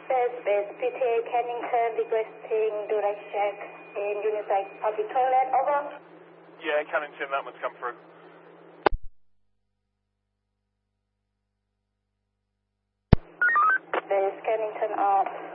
Base PTA Kennington requesting direct check in unisex public toilet, over. Yeah, Kennington, that one's come through. Base Kennington up.